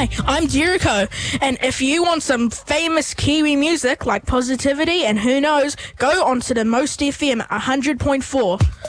Hi, I'm Jericho, and if you want some famous Kiwi music like Positivity and who knows, go onto the Most FM 100.4.